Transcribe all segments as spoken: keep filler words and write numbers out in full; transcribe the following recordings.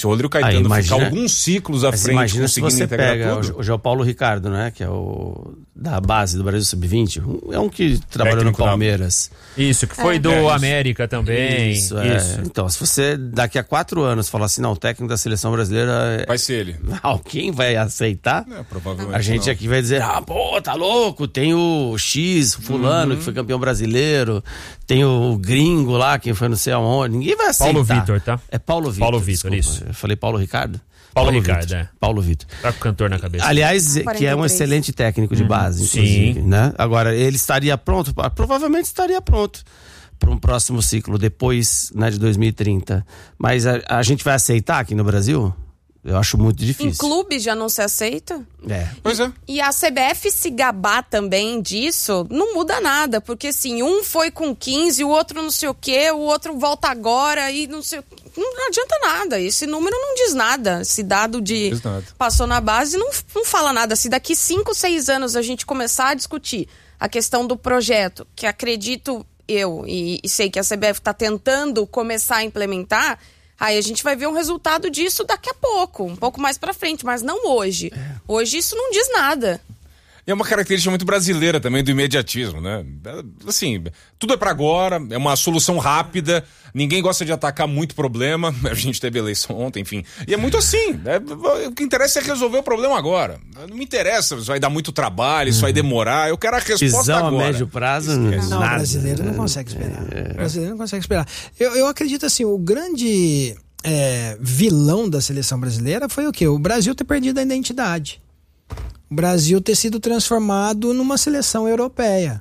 se o Rodrigo Caetano imagina, ficar alguns ciclos à frente, imagina se você integrar pega tudo. o, o João Paulo Ricardo, né, que é o da base do Brasil sub vinte, é um que trabalhou Técnico no Palmeiras. Isso, que foi É. do É, isso. América também. Isso, é. Isso. Então, se você daqui a quatro anos falar assim, não, o técnico da seleção brasileira é... Vai ser ele. alguém vai aceitar? É, provavelmente A gente não. aqui vai dizer, ah, pô, tá louco, tem o X, o fulano, Uhum. que foi campeão brasileiro, tem o gringo lá, que foi não sei aonde, ninguém vai aceitar. Paulo Vitor, tá? É Paulo Vitor. Paulo Vitor, desculpa. isso. Eu falei Paulo Ricardo? Paulo Ricardo, Vitor. é. Paulo Vitor. Tá com o cantor na cabeça. Aliás, que é um quarenta e três. excelente técnico de base, sim. inclusive, né? Agora, ele estaria pronto? Ah, provavelmente estaria pronto para um próximo ciclo, depois, né, de dois mil e trinta. Mas a, a gente vai aceitar aqui no Brasil? Eu acho muito difícil. Em clube já não se aceita? É. Pois é. E a C B F se gabar também disso, não muda nada, porque assim, um foi com quinze, o outro não sei o quê, o outro volta agora e não sei o quê. Não adianta nada, esse número não diz nada, esse dado de diz nada. passou na base não, não fala nada. Se daqui cinco, seis anos a gente começar a discutir a questão do projeto, que acredito eu e, e sei que a C B F está tentando começar a implementar, aí a gente vai ver um resultado disso daqui a pouco, um pouco mais pra frente, mas não hoje. Hoje isso não diz nada. E é uma característica muito brasileira também do imediatismo, né? Assim, tudo é pra agora, é uma solução rápida, ninguém gosta de atacar muito problema, a gente teve eleição ontem, enfim. E é muito assim, né? O que interessa é resolver o problema agora. Não me interessa se vai dar muito trabalho, isso vai demorar, eu quero a resposta Visão agora. a médio prazo, Não, nada, o brasileiro né? não consegue esperar. O brasileiro não consegue esperar. Eu, eu acredito assim, o grande é, vilão da seleção brasileira foi o quê? O Brasil ter perdido a identidade. O Brasil ter sido transformado numa seleção europeia,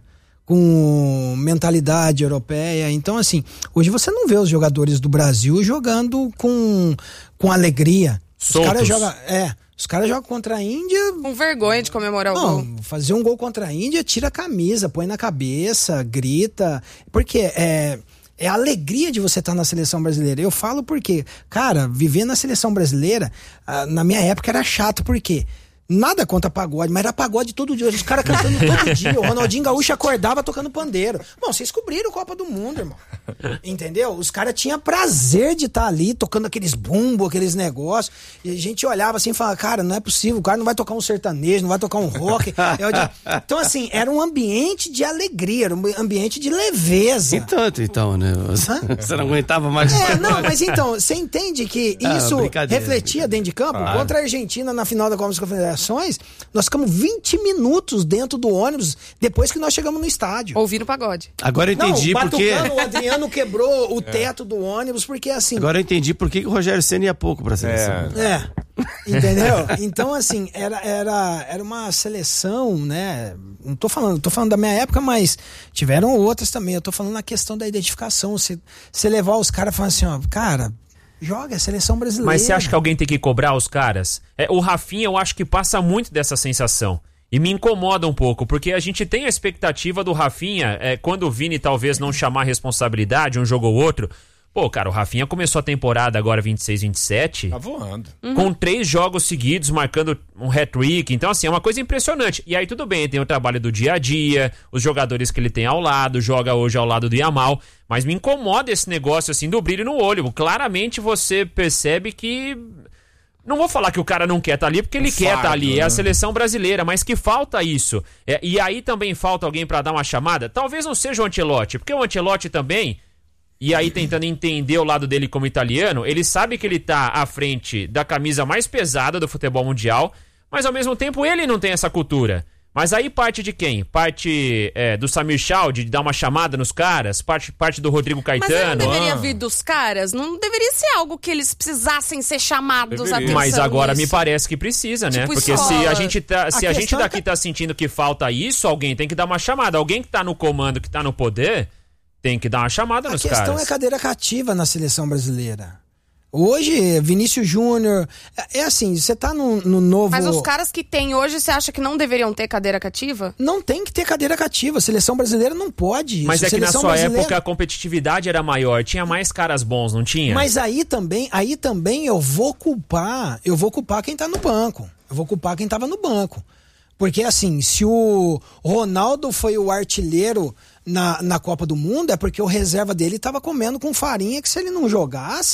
com mentalidade europeia. Então, assim, hoje você não vê os jogadores do Brasil jogando com, com alegria. Os Soltos. caras jogam, é, os caras jogam contra a Índia. Com vergonha de comemorar o gol. Não, fazer um gol contra a Índia, tira a camisa, põe na cabeça, grita. Porque é, é a alegria de você estar na seleção brasileira. Eu falo porque, cara, viver na seleção brasileira, ah, na minha época era chato, porque nada contra pagode, mas era pagode todo dia. Os caras cantando todo dia. O Ronaldinho Gaúcho acordava tocando pandeiro. Bom, vocês cobriram a Copa do Mundo, irmão. Entendeu? Os caras tinham prazer de estar ali tocando aqueles bumbo, aqueles negócios. E a gente olhava assim e falava, cara, não é possível. O cara não vai tocar um sertanejo, não vai tocar um rock. Eu digo, então, assim, era um ambiente de alegria, era um ambiente de leveza. E tanto, então, né? Você, você não aguentava mais. É, não, mas então, você entende que Ah, isso brincadeira, refletia dentro de campo? Claro. Contra a Argentina na final da Copa das Confederações, nós ficamos vinte minutos dentro do ônibus depois que nós chegamos no estádio. Ouvir o pagode. Agora eu entendi não, o porque. Batucano, o Adriano quebrou o teto do ônibus, porque assim... Agora eu entendi por que que o Rogério Ceni ia pouco pra seleção. É, entendeu? Então, assim, era, era, era uma seleção, né? Não tô falando, tô falando da minha época, mas tiveram outras também. Eu tô falando na questão da identificação. Você, você levar os caras falando assim, ó, cara, joga, é seleção brasileira. Mas você acha que alguém tem que cobrar os caras? É, o Rafinha, eu acho que passa muito dessa sensação. E me incomoda um pouco, porque a gente tem a expectativa do Rafinha, é, quando o Vini talvez não chamar a responsabilidade, um jogo ou outro. Pô, cara, o Rafinha começou a temporada agora vinte e seis, vinte e sete. Tá voando. Uhum. Com três jogos seguidos, marcando um hat-trick. Então, assim, é uma coisa impressionante. E aí, tudo bem, tem o trabalho do dia a dia, os jogadores que ele tem ao lado, joga hoje ao lado do Yamal. Mas me incomoda esse negócio, assim, do brilho no olho. Claramente você percebe que... Não vou falar que o cara não quer estar ali, porque ele Um quer estar fardo, ali. né? É a seleção brasileira, mas que falta isso. É, e aí também falta alguém pra dar uma chamada. Talvez não seja o Ancelotti, porque o Ancelotti também... E aí, tentando entender o lado dele como italiano, ele sabe que ele tá à frente da camisa mais pesada do futebol mundial, mas ao mesmo tempo ele não tem essa cultura. Mas aí parte de quem? Parte é, do Samir Chau, de dar uma chamada nos caras? Parte, parte do Rodrigo Mas Caetano? não deveria Ah. vir dos caras? Não deveria ser algo que eles precisassem ser chamados a Deveria. atenção Mas agora nisso. me parece que precisa, né? Tipo Porque escola. se a gente, tá, se A a gente questão daqui é que- tá sentindo que falta isso, alguém tem que dar uma chamada. Alguém que tá no comando, que tá no poder, tem que dar uma chamada A nos questão caras. é cadeira cativa na seleção brasileira. Hoje, Vinícius Júnior... É, é assim, você tá no, no novo... Mas os caras que tem hoje, você acha que não deveriam ter cadeira cativa? Não tem que ter cadeira cativa. A seleção brasileira não pode isso. Mas é que na Seleção sua brasileira- época a competitividade era maior, tinha mais caras bons, não tinha? Mas aí também, aí também eu vou culpar, eu vou culpar quem tá no banco. Eu vou culpar quem tava no banco. Porque assim, se o Ronaldo foi o artilheiro na, na Copa do Mundo, é porque o reserva dele tava comendo com farinha, que se ele não jogasse,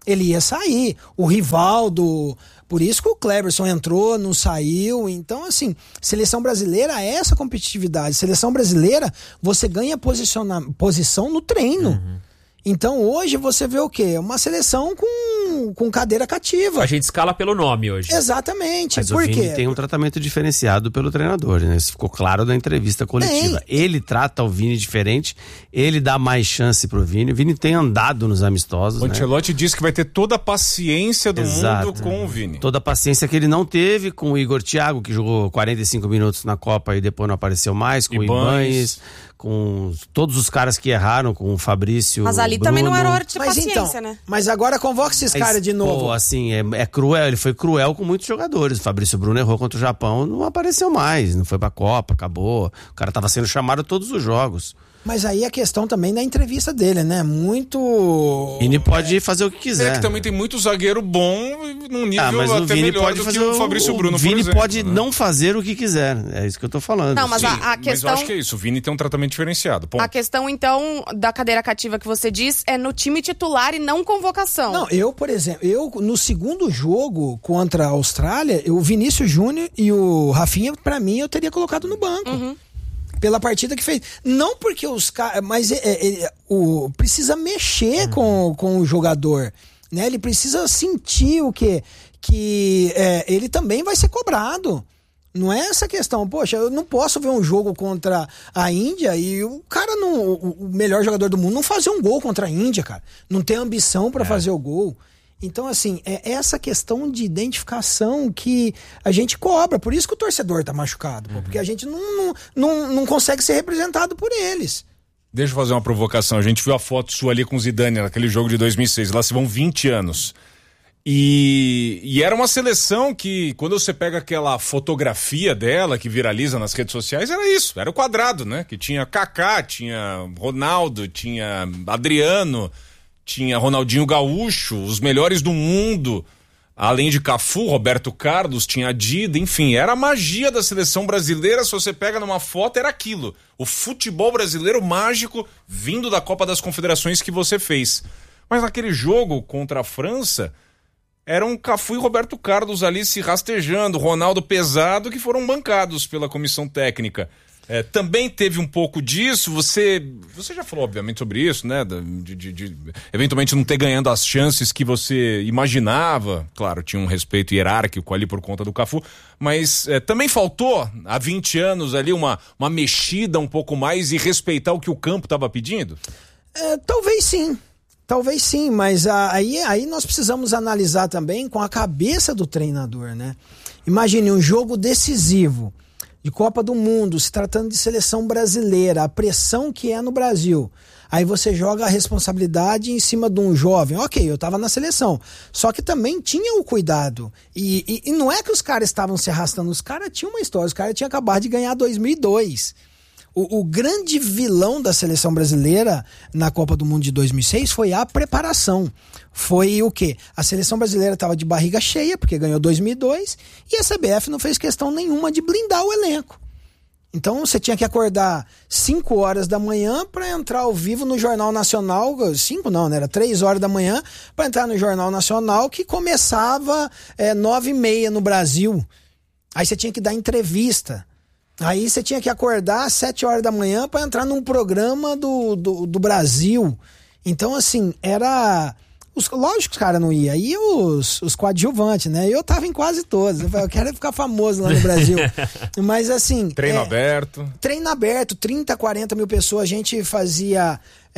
ele ia sair. O Rivaldo, por isso que o Cleberson entrou, não saiu. Então, assim, seleção brasileira é essa competitividade. Seleção brasileira, você ganha posiciona, posição no treino. Uhum. Então, hoje você vê o quê? Uma seleção com, com cadeira cativa. A gente escala pelo nome hoje. Exatamente. Mas Por o Vini quê? tem um tratamento diferenciado pelo treinador, né? Isso ficou claro na entrevista coletiva. Tem. Ele trata o Vini diferente, ele dá mais chance pro Vini. O Vini tem andado nos amistosos, O né? Ancelotti disse que vai ter toda a paciência do Exato. mundo com o Vini. Toda a paciência que ele não teve com o Igor Thiago, que jogou quarenta e cinco minutos na Copa e depois não apareceu mais, com o Ibanez, com todos os caras que erraram, com o Fabrício. Mas ali Bruno. também não era hora de ter Mas paciência, então, né? mas agora convoca esses Mas, caras de novo. Pô, assim, é, é cruel, ele foi cruel com muitos jogadores. O Fabrício Bruno errou contra o Japão, não apareceu mais, não foi pra Copa, acabou. O cara tava sendo chamado todos os jogos. Mas aí a questão também da entrevista dele, né? Muito... Vini pode fazer o que quiser. É que também tem muito zagueiro bom num nível Ah, mas o até Vini melhor pode do fazer que o Fabrício o, Bruno, o Vini por exemplo, pode né? não fazer o que quiser. É isso que eu tô falando. Não, mas Sim, a, a mas questão... eu acho que é isso. O Vini tem um tratamento diferenciado. Ponto. A questão, então, da cadeira cativa que você diz é no time titular e não convocação. Não, eu, por exemplo, eu no segundo jogo contra a Austrália, o Vinícius Júnior e o Rafinha, pra mim, eu teria colocado no banco. Uhum. Pela partida que fez. Não porque os caras. Mas é, é, é, o, precisa mexer com, com o jogador. Né? Ele precisa sentir o quê? Que é, ele também vai ser cobrado. Não é essa questão. Poxa, eu não posso ver um jogo contra a Índia e o cara, não, o melhor jogador do mundo, não fazer um gol contra a Índia, cara. Não ter ambição pra é. fazer o gol. Então, assim, é essa questão de identificação que a gente cobra. Por isso que o torcedor tá machucado. Pô, porque a gente não, não, não, não consegue ser representado por eles. Deixa eu fazer uma provocação. A gente viu a foto sua ali com o Zidane naquele jogo de dois mil e seis. Lá se vão vinte anos. E, e era uma seleção que, quando você pega aquela fotografia dela que viraliza nas redes sociais, era isso. Era o quadrado, né? Que tinha Kaká, tinha Ronaldo, tinha Adriano... Tinha Ronaldinho Gaúcho, os melhores do mundo, além de Cafu, Roberto Carlos, tinha Dida, enfim, era a magia da seleção brasileira. Se você pega numa foto, era aquilo, o futebol brasileiro mágico vindo da Copa das Confederações que você fez. Mas naquele jogo contra a França, eram Cafu e Roberto Carlos ali se rastejando, Ronaldo pesado, que foram bancados pela comissão técnica. É, também teve um pouco disso. Você, você já falou, obviamente, sobre isso, né? De, de, de eventualmente não ter ganhando as chances que você imaginava. Claro, tinha um respeito hierárquico ali por conta do Cafu, mas é, também faltou há vinte anos ali uma, uma mexida um pouco mais e respeitar o que o campo estava pedindo? É, talvez sim. Talvez sim, mas aí, aí nós precisamos analisar também com a cabeça do treinador, né? Imagine um jogo decisivo de Copa do Mundo, se tratando de seleção brasileira, a pressão que é no Brasil. Aí você joga a responsabilidade em cima de um jovem. Ok, eu tava na seleção. Só que também tinha o cuidado. E, e, e não é que os caras estavam se arrastando, os caras tinham uma história, os caras tinham acabado de ganhar dois mil e dois. O, o grande vilão da seleção brasileira na Copa do Mundo de dois mil e seis foi a preparação. Foi o quê? A seleção brasileira estava de barriga cheia, porque ganhou dois mil e dois, e a C B F não fez questão nenhuma de blindar o elenco. Então você tinha que acordar cinco horas da manhã para entrar ao vivo no Jornal Nacional. cinco não, né? Era três horas da manhã para entrar no Jornal Nacional, que começava é, nove e meia no Brasil. Aí você tinha que dar entrevista. Aí você tinha que acordar às sete horas da manhã para entrar num programa do, do, do Brasil. Então, assim, era... Os, lógico que os caras não iam. Aí os, os coadjuvantes, né? Eu tava em quase todos. Eu falei, eu quero ficar famoso lá no Brasil. Mas, assim... Treino é, aberto. Treino aberto, trinta, quarenta mil pessoas. A gente fazia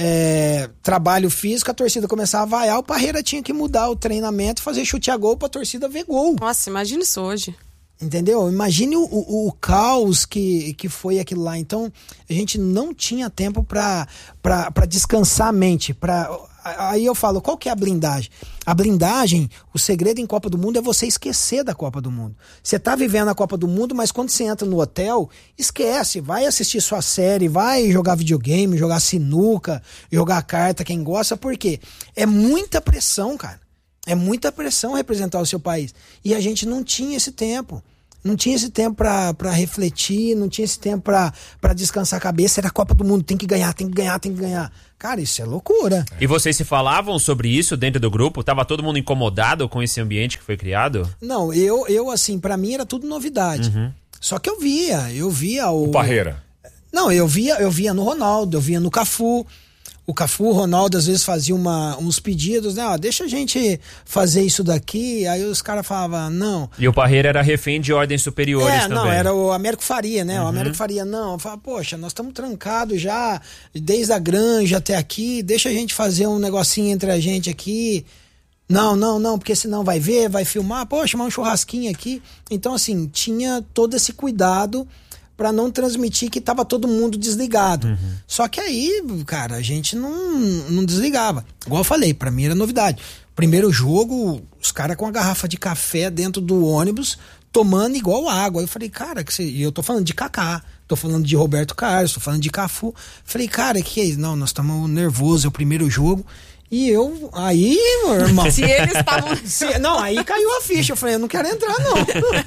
é, trabalho físico, a torcida começava a vaiar. O Parreira tinha que mudar o treinamento e fazer chute a gol pra torcida ver gol. Nossa, imagina isso hoje. Entendeu? Imagine o, o, o caos que, que foi aquilo lá. Então, a gente não tinha tempo pra, pra, pra descansar a mente. Pra, aí eu falo, qual que é a blindagem? A blindagem, o segredo em Copa do Mundo é você esquecer da Copa do Mundo. Você tá vivendo a Copa do Mundo, mas quando você entra no hotel, esquece. Vai assistir sua série, vai jogar videogame, jogar sinuca, jogar carta, quem gosta. Por quê? É muita pressão, cara. É muita pressão representar o seu país. E a gente não tinha esse tempo. Não tinha esse tempo pra, pra refletir, não tinha esse tempo pra, pra descansar a cabeça. Era a Copa do Mundo, tem que ganhar, tem que ganhar, tem que ganhar. Cara, isso é loucura. E vocês se falavam sobre isso dentro do grupo? Tava todo mundo incomodado com esse ambiente que foi criado? Não, eu, eu assim, pra mim era tudo novidade. Uhum. Só que eu via, eu via o... O Parreira. Não, eu via, eu via no Ronaldo, eu via no Cafu. O Cafu, o Ronaldo, às vezes fazia uma, uns pedidos, né? Ó, deixa a gente fazer isso daqui. Aí os caras falavam, não. E o Parreira era refém de ordens superiores é, também. não, era o Américo Faria, né? Uhum. O Américo Faria, não. Eu falava, poxa, nós estamos trancados já, desde a granja até aqui. Deixa a gente fazer um negocinho entre a gente aqui. Não, não, não, porque senão vai ver, vai filmar. Pô, chamar um churrasquinho aqui. Então, assim, tinha todo esse cuidado para não transmitir que tava todo mundo desligado. Uhum. Só que aí, cara, a gente não, não desligava. Igual eu falei, para mim era novidade. Primeiro jogo, os caras com a garrafa de café dentro do ônibus, tomando igual água. Eu falei, cara, que você... e eu tô falando de Kaká, tô falando de Roberto Carlos, tô falando de Cafu. Falei, cara, que é isso? Não, nós estamos nervosos, é o primeiro jogo. E eu, aí, meu irmão... Se eles estavam... Se, não, aí caiu a ficha. Eu falei, eu não quero entrar, não.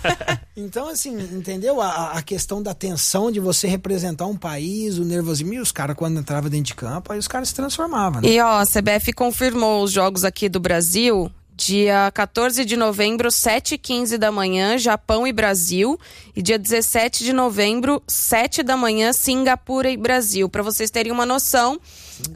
Então, assim, entendeu? A, a questão da tensão de você representar um país, o nervosismo. E os caras, quando entravam dentro de campo, aí os caras se transformavam, né? E, ó, a C B F confirmou os jogos aqui do Brasil... Dia quatorze de novembro, sete e quinze da manhã, Japão e Brasil. E dia dezessete de novembro, sete da manhã, Singapura e Brasil. Para vocês terem uma noção, uh,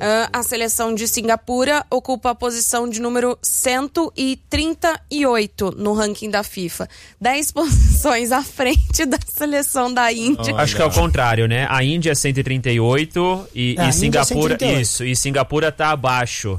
a seleção de Singapura ocupa a posição de número cento e trinta e oito no ranking da FIFA. dez posições à frente da seleção da Índia. Acho que é o contrário, né? A Índia é cento e trinta e oito e, é, e Singapura, cento e trinta e oito. isso, e Singapura tá abaixo.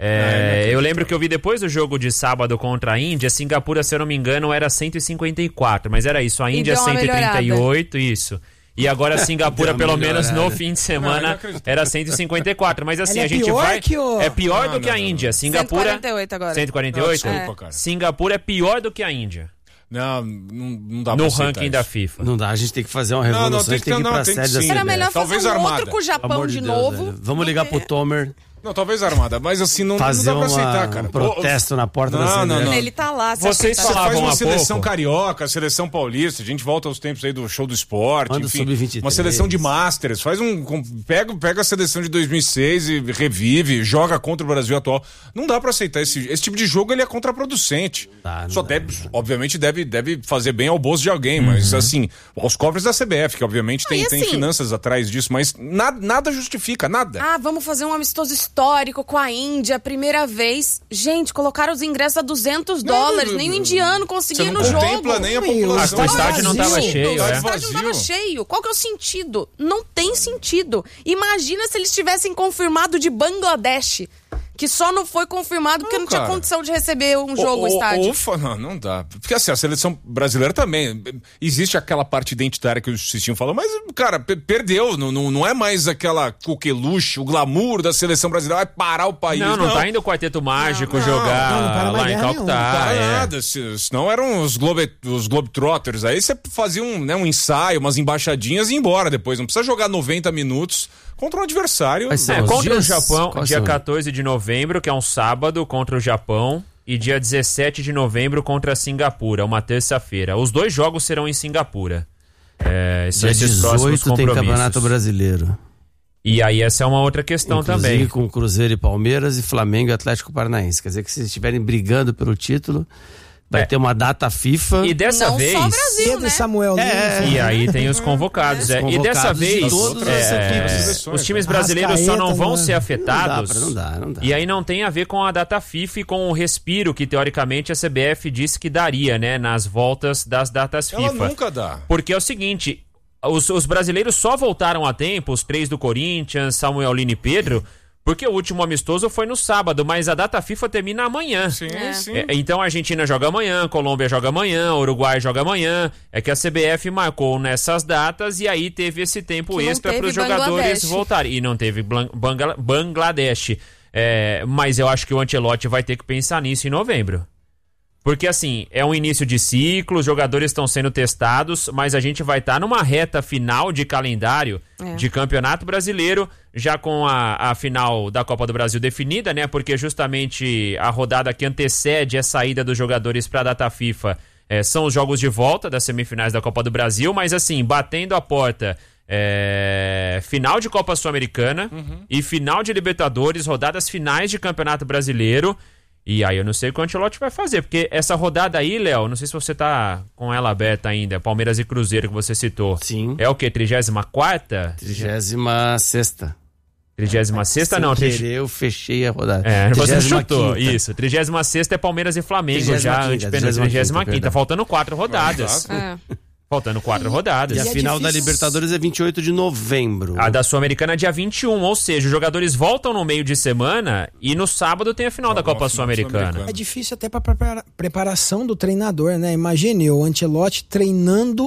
É, eu lembro que eu vi depois do jogo de sábado contra a Índia, Singapura, se eu não me engano, era cento e cinquenta e quatro, mas era isso, a Índia cento e trinta e oito, isso. E agora Singapura, pelo menos no fim de semana, não, era cento e cinquenta e quatro. Mas assim, Ela a é gente pior vai. que o... É pior Não, do que não, a não, Índia. não. Singapura. cento e quarenta e oito agora. cento e quarenta e oito? Não, desculpa, cara. Singapura é pior do que a Índia. Não, não, não dá pra No aceitar ranking isso. da FIFA. Não dá, a gente tem que fazer uma revolução, não, tem a gente que tem que ir ter- pra não, tem que sede da sim. C B F. Era melhor Talvez fazer um armada. outro com o Pelo Japão amor de, Deus, novo. velho. Vamos do ligar que- pro Tomer, Não, talvez armada, mas assim, não, fazer não dá pra uma- aceitar, cara. um protesto na porta da Não, C B F. não, não. Ele tá lá. se Vocês aceitar. Você faz falavam uma há seleção pouco. carioca, seleção paulista, a gente volta aos tempos aí do show do esporte, Manda o enfim, sub vinte e três. uma seleção de Masters, faz um, com- pega, pega a seleção de dois mil e seis e revive, joga contra o Brasil atual. Não dá pra aceitar esse, esse tipo de jogo, ele é contraproducente. Dá, não Só dá, deve, obviamente deve, deve fazer bem ao bolso de alguém, mas assim, aos cofres da C B F, que obviamente tem, e tem assim- finanças atrás disso, mas nada, nada justifica, nada. Ah, vamos fazer um amistoso histórico com a Índia, primeira vez. Gente, colocaram os ingressos a duzentos dólares, não, nem o não, indiano conseguia Você ir não no jogo. contempla nem a Meu, população. Ah, o estádio não tava vazio. cheio, O é. estádio não tava Vazio. cheio. Qual que é o sentido? Não tem sentido. Imagina se eles tivessem confirmado de Bangladesh, que só não foi confirmado porque não, Não, tinha cara. condição de receber um jogo, o Ou- estádio. ou fa- não, não dá. Porque assim, a seleção brasileira também. Existe aquela parte identitária que o Cistinho falou, mas, cara, pe- perdeu. Não, não, não é mais aquela coqueluche, o glamour da seleção brasileira. Vai parar o país. Não, não, tá indo o Quarteto Mágico jogar não, não para mais lá em guerra nenhuma. Calcutá. Não para é. nada. Se, senão eram os, Globe, os Globetrotters. Aí você fazia um, né, um ensaio, umas embaixadinhas e ia embora depois. Não precisa jogar noventa minutos contra um adversário. Vai ser É, Os contra dias- o Japão, quais dia são? quatorze de novembro, que é um sábado, contra o Japão. E dia dezessete de novembro contra a Singapura, uma terça-feira. Os dois jogos serão em Singapura. É, são Dia esses próximos dezoito tem compromissos. Campeonato Brasileiro. E aí essa é uma outra questão Inclusive também. com Cruzeiro e Palmeiras e Flamengo e Atlético Paranaense. Quer dizer que se eles estiverem brigando pelo título, vai É. ter uma data FIFA. E dessa Não vez... só Brasil, Pedro né? e Samuel É, Lima. E aí tem os convocados. é. E dessa Convocados de vez, todas é, as equipes. os times brasileiros só não Arrascaeta, vão né? ser afetados. Não dá, não dá, não dá. E aí não tem a ver com a data FIFA e com o respiro que, teoricamente, a C B F disse que daria, né? Nas voltas das datas Ela FIFA. nunca dá. Porque é o seguinte... Os, os brasileiros só voltaram a tempo, os três do Corinthians, Samuel Lino e Pedro, porque o último amistoso foi no sábado, mas a data FIFA termina amanhã. Sim, É. sim. É, então a Argentina joga amanhã, Colômbia joga amanhã, Uruguai joga amanhã. É que a C B F marcou nessas datas e aí teve esse tempo Que não extra teve para os jogadores Bangladesh. voltarem. E não teve Blan- Bangla- Bangladesh. É, mas eu acho que o Ancelotti vai ter que pensar nisso em novembro. Porque assim, é um início de ciclo, os jogadores estão sendo testados, mas a gente vai estar numa reta final de calendário É. de Campeonato Brasileiro, já com a, a final da Copa do Brasil definida, né? Porque justamente a rodada que antecede a saída dos jogadores para a data FIFA É, são os jogos de volta das semifinais da Copa do Brasil, mas assim, batendo a porta, é, final de Copa Sul-Americana uhum. e final de Libertadores, rodadas finais de Campeonato Brasileiro. E aí eu não sei o que o Ancelotti vai fazer, porque essa rodada aí, Léo, não sei se você tá com ela aberta ainda, Palmeiras e Cruzeiro que você citou. Sim. É o quê? trigésima quarta? trigésima sexta. trigésima sexta não, Sem trig... querer, eu fechei a rodada. É, você chutou, quinta. Isso. trigésima sexta é Palmeiras e Flamengo, já antepenúltima. trigésima quinta, faltando quatro rodadas. É. Faltando quatro rodadas. E a E é final difícil... da Libertadores é vinte e oito de novembro. A da Sul-Americana é dia vinte e um, ou seja, os jogadores voltam no meio de semana e no sábado tem a final Joga da Copa uma final Sul-Americana. sul-americana. É difícil até para prepara- preparação do treinador, né? Imagine o Ancelotti treinando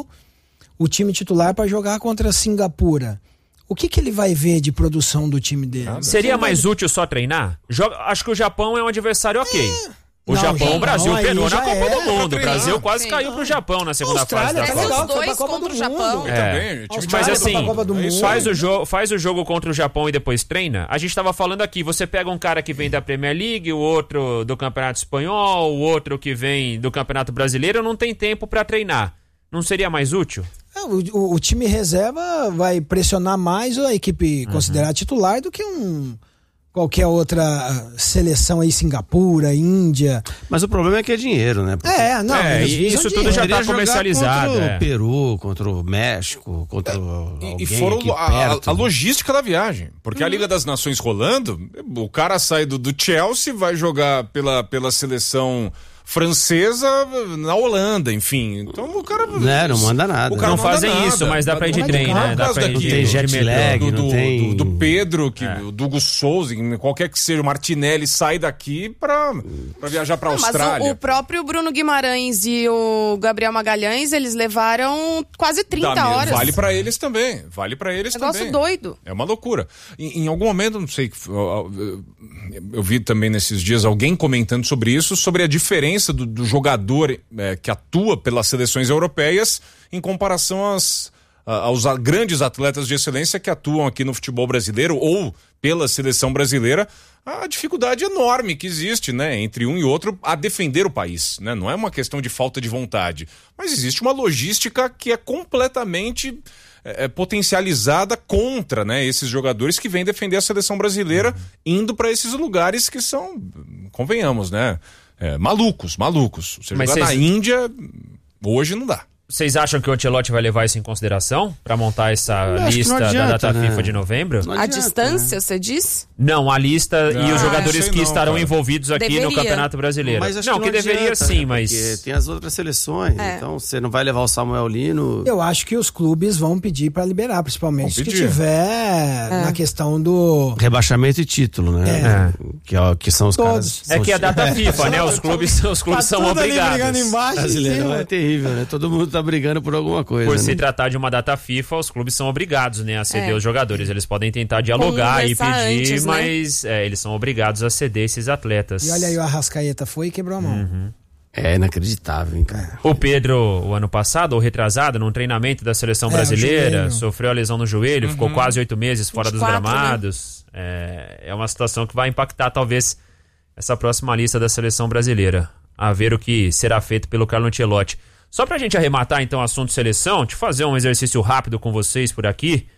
o time titular para jogar contra a Singapura. O que, que ele vai ver de produção do time dele? Seria mais útil só treinar? Joga... Acho que o Japão é um adversário ok. É. O Não, Japão, já o Brasil não, aí penou na já Copa é. do Mundo. O Treinar. Brasil quase Sim. caiu pro Japão na segunda fase da Austrália Copa. é legal, Os foi pra dois Copa contra do o Japão. Mundo. É. Também, time Mas Austrália assim, foi pra Copa do é isso Mundo. faz o, jo- faz o jogo contra o Japão e depois treina. A gente tava falando aqui, você pega um cara que vem da Premier League, o outro do Campeonato Espanhol, o outro que vem do Campeonato Brasileiro, não tem tempo pra treinar. Não seria mais útil? É, o, o- o time reserva vai pressionar mais a equipe Uhum. considerada titular do que um qualquer outra seleção aí, Singapura, Índia. Mas o problema é que é dinheiro, né? Porque É, não, É, eles e visam isso tudo dinheiro. já tá poderia jogar comercializado, Contra é. o Peru, contra o México, contra o E, alguém e fora aqui a, perto. a logística da viagem. Porque a Liga das Nações rolando, o cara sai do, do Chelsea, vai jogar pela, pela seleção francesa na Holanda, enfim. Então o cara... Né, não manda nada. O cara Não manda fazem nada. isso, mas dá pra ir de Mas trem, no né? Dá caso pra ir daqui, de- Não tem jet de metrô. lag, do, não do, tem... do, do Pedro, que, É. do Hugo Souza, qualquer que seja, o Martinelli sai daqui pra, pra viajar pra Não, mas Austrália. o, o próprio Bruno Guimarães e o Gabriel Magalhães, eles levaram quase trinta Dá mesmo. horas. Vale pra eles também. Vale pra eles Negócio também. doido. É uma loucura. Em, em algum momento, não sei, eu, eu, eu vi também nesses dias alguém comentando sobre isso, sobre a diferença do, do jogador é, que atua pelas seleções europeias em comparação às, a- aos a- grandes atletas de excelência que atuam aqui no futebol brasileiro ou pela seleção brasileira. A dificuldade enorme que existe, né, entre um e outro a defender o país, né? Não é uma questão de falta de vontade, mas existe uma logística que é completamente é, é, potencializada contra, né, esses jogadores que vêm defender a seleção brasileira, indo para esses lugares que são, convenhamos, né, é, malucos, malucos. Você Mas jogar vocês- na Índia hoje não dá. Vocês acham que o Ancelotti vai levar isso em consideração pra montar essa Eu acho que lista não adianta, da data né? FIFA de novembro? Não A adianta, distância, você diz? Não, a lista e Ah, os jogadores sei que não, estarão cara. envolvidos aqui no Deveria. Campeonato Brasileiro. Mas acho não, que que, não deveria adianta, sim, né? mas Porque tem as outras seleções. É. Então você não vai levar o Samuel Lino. Eu acho que os clubes vão pedir para liberar, principalmente Vão se pedir. tiver É. na questão do... Rebaixamento e título, né? É. Que, ó, que são os Todos. caras. é são que a os- data FIFA, né? Os clubes, os clubes Tá são tudo ali brigando obrigados. embaixo, em Brasileiro cima. é terrível, né? Todo mundo tá brigando por alguma coisa. Por se né? tratar de uma data FIFA, os clubes são obrigados, né, a ceder É. os jogadores. Eles podem tentar dialogar e Conversar pedir, antes, né? mas é, eles são obrigados a ceder esses atletas. E olha aí, o Arrascaeta foi e quebrou a mão. Uhum. É inacreditável, hein, cara. O Pedro, o ano passado, ou retrasado, num treinamento da seleção É, brasileira, o joelho. sofreu a lesão no joelho, ficou quase oito meses fora vinte e dos quatro, gramados. É, é uma situação que vai impactar, talvez, essa próxima lista da seleção brasileira. A ver o que será feito pelo Carlo Ancelotti. Só pra gente arrematar, então, o assunto seleção, te fazer um exercício rápido com vocês por aqui.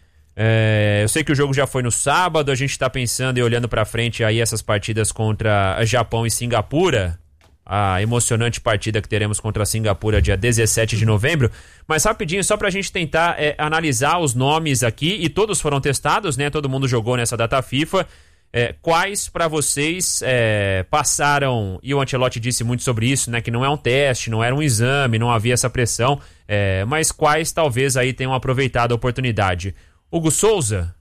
É, eu sei que o jogo já foi no sábado, a gente tá pensando e olhando pra frente aí essas partidas contra Japão e Singapura. A emocionante partida que teremos contra a Singapura dia dezessete de novembro. Mas rapidinho, só pra gente tentar é, analisar os nomes aqui, e todos foram testados, né? Todo mundo jogou nessa data FIFA. É, quais pra vocês é, passaram, e o Ancelotti disse muito sobre isso, né? Que não é um teste, não era um exame, não havia essa pressão, é, mas quais talvez aí tenham aproveitado a oportunidade? Hugo Souza?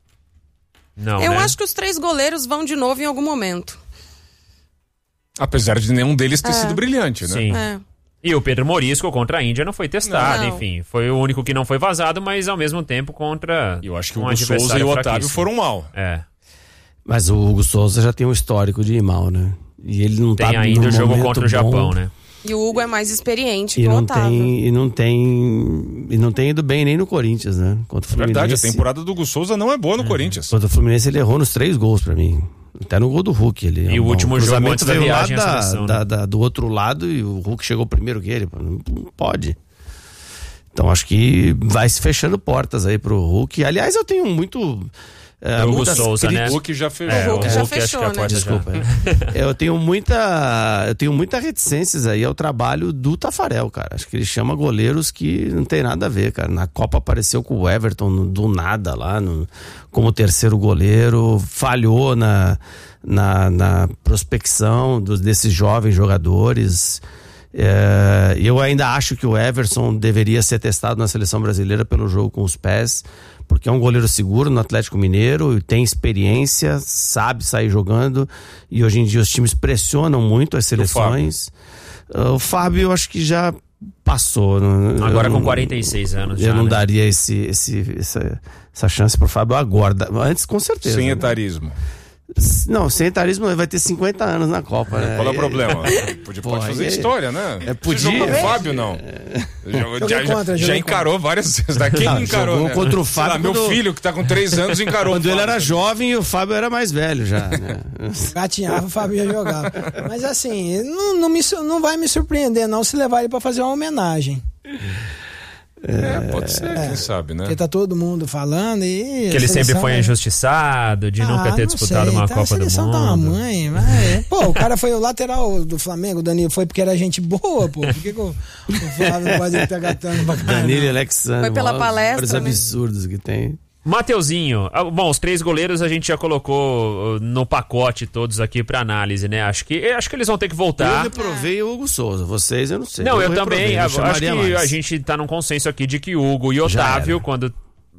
Não, Eu né? acho que os três goleiros vão de novo em algum momento. Apesar de nenhum deles ter É. sido brilhante, né? Sim. É. E o Pedro Morisco contra a Índia não foi testado, Não. enfim. Foi o único que não foi vazado, mas ao mesmo tempo contra Eu acho que um o Hugo Souza adversário e o Otávio fraquíssimo. foram mal. É. Mas o Hugo Souza já tem um histórico de ir mal, né? E ele não Tem tá ainda num o jogo momento contra o bom. Japão, né? E o Hugo é mais experiente E que o não, Otávio. tem, e não tem e não tem ido bem nem no Corinthians, né? Contra o É verdade, a Fluminense. temporada do Hugo Souza não é boa no Corinthians. Contra o Fluminense ele errou nos três gols pra mim. Até no gol do Hulk. Ele, E o um último jogo antes da veio lá viagem à da, seleção, da, né? da- do outro lado e o Hulk chegou primeiro que ele. Não, não pode. Então acho que vai se fechando portas aí pro Hulk. Aliás, eu tenho muito... É, Hugo muitas Souza, cri- né? O Hulk já fechou. É, O Hulk o já Hulk acho fechou, que a né? porta já- Desculpa. é. Eu tenho muita, eu tenho muita reticências aí ao trabalho do Tafarel, cara. Acho que ele chama goleiros que não tem nada a ver, cara. Na Copa apareceu com o Everton no- do nada lá, no- como terceiro goleiro, falhou na, na, na prospecção dos, desses jovens jogadores. É, eu ainda acho que o Everson deveria ser testado na seleção brasileira pelo jogo com os pés, porque é um goleiro seguro no Atlético Mineiro, tem experiência, sabe sair jogando, e hoje em dia os times pressionam muito as seleções. Uh, O Fábio, eu acho que já passou. não- Agora eu com não- quarenta e seis anos Eu já, não né? daria esse, esse, essa, essa chance pro Fábio agora. Da- Antes, com certeza. Sem né? etarismo. Não, sem etarismo ele vai ter cinquenta anos na Copa, né? Qual é o E- problema? Pode, Pô, pode fazer aí- história, né? É, podia. Você jogou com o Fábio, não? Já, Joguei já- contra, já joguei encarou várias vezes. Né? Quem Não, não encarou? jogou né? contra o Sei lá, Fábio meu quando- filho, que tá com três anos, encarou Quando o ele Fábio. era jovem, o Fábio era mais velho já, né? Gatinhava, o Fábio já jogava. Mas assim, não, não, me, su- não vai me surpreender não se levar ele pra fazer uma homenagem. É, pode ser, quem sabe, né? Porque tá todo mundo falando e... Que ele sempre foi injustiçado, de nunca ter Ah, não disputado sei, uma tá, Copa a do seleção tá uma Mundo. mãe, mas... Pô, o cara foi o lateral do Flamengo, o Danilo, foi porque era gente boa, pô. Por que, que o, o Flávio não pode pegar tanto pra caramba? Danilo e Alexandre. Foi pela maiores- palestra, maiores né? absurdos que tem. Mateuzinho, ah, bom, os três goleiros a gente já colocou uh, no pacote todos aqui pra análise, né? Acho que, eu acho que eles vão ter que Eu voltar. reprovei o Hugo Souza. Vocês, eu não sei. Não, eu, reprovei, também. eu a- Acho que chamaria mais. a gente tá num consenso aqui de que Hugo e Já Otávio, era. quando.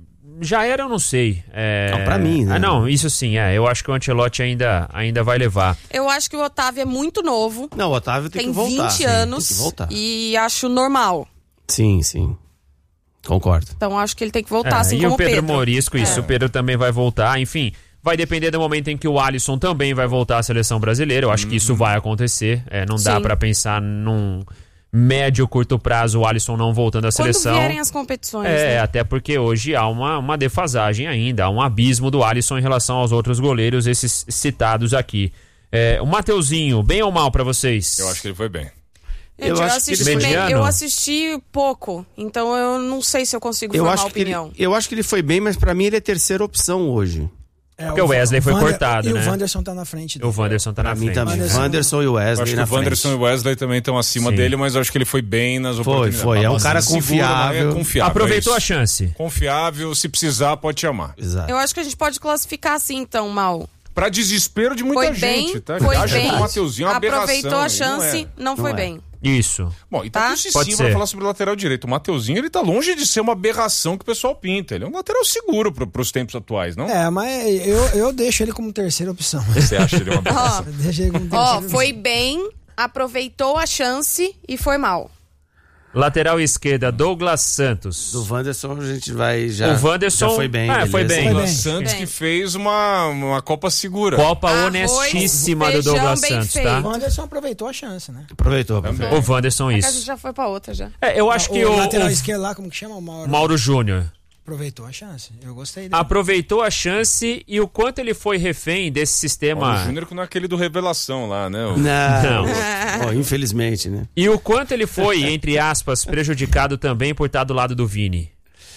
Já era, eu não sei. É... Não, pra mim, né? Ah, não, isso sim, é. Eu acho que o Ancelotti ainda, ainda vai levar. Eu acho que o Otávio é muito novo, Não, o Otávio tem, tem que voltar. vinte sim, anos Tem que voltar. e acho normal. Sim, sim. Concordo. Então acho que ele tem que voltar, É, assim e como o Pedro, Pedro. Morisco, isso, o Pedro também vai voltar. Enfim, vai depender do momento em que o Alisson também vai voltar à seleção brasileira. Eu acho que isso vai acontecer. É, não dá Sim. pra pensar num médio, curto prazo o Alisson não voltando à Quando seleção. vierem as competições, É, né? até porque hoje há uma, uma defasagem ainda, há um abismo do Alisson em relação aos outros goleiros, esses citados aqui. É, o Mateuzinho, bem ou mal pra vocês? Eu acho que ele foi bem. Gente, Eu eu, acho que assisti, ele- Mediano? eu assisti pouco, então eu não sei se eu consigo Eu formar acho, que ele, opinião. eu acho que ele foi bem, mas pra mim ele é terceira opção hoje. É, Porque o Wesley foi Vander- cortado, e né? o Wanderson tá na frente dele. O Wanderson tá Pra na mim frente. também. Wanderson- Wanderson e o Eu Wesley acho que na o Wanderson frente. e o Wesley também estão acima Sim. dele, mas eu acho que ele foi bem nas Foi, oportunidades. foi. É um cara Seguro, confiável. É confiável. Aproveitou é a isso. chance. Confiável, se precisar, pode chamar. Exato. Eu acho que a gente pode classificar assim, então, Mal. Pra desespero de muita Foi gente, bem, tá? foi Acha bem. que o Mateuzinho é uma Aproveitou aberração, a e não chance, é. não, foi Não é. bem. Isso. Bom, e tá, Tá? com o Pode Cicinho ser. pra falar sobre o lateral direito. O Mateuzinho, ele tá longe de ser uma aberração que o pessoal pinta. Ele é um lateral seguro pro, pros tempos atuais, não? É, mas eu, eu deixo ele como terceira opção. Você acha ele uma aberração? Eu deixo ele como terceira Ó, opção. foi bem, aproveitou a chance e foi mal. Lateral esquerda, Douglas Santos. Do Wanderson a gente vai já. O Wanderson- já foi bem. Ah, foi beleza. bem. Foi Douglas bem. Santos Bem. que fez uma, uma Copa segura. Copa Arroz, honestíssima do feijão Douglas bem Santos, feito. tá? O Wanderson aproveitou a chance, né? Aproveitou, aproveitou. O Wanderson, É que a gente isso. já foi pra outra já. É, eu acho que o o, lateral o esquerdo lá, como que chama? O Mauro. Mauro Júnior Aproveitou a chance. Eu gostei dele. aproveitou a chance e o quanto ele foi refém desse O sistema. Júnior com aquele do Revelação lá, né? O- Não. Não. Ó, infelizmente, né? E o quanto ele foi, entre aspas, prejudicado também por estar do lado do Vini.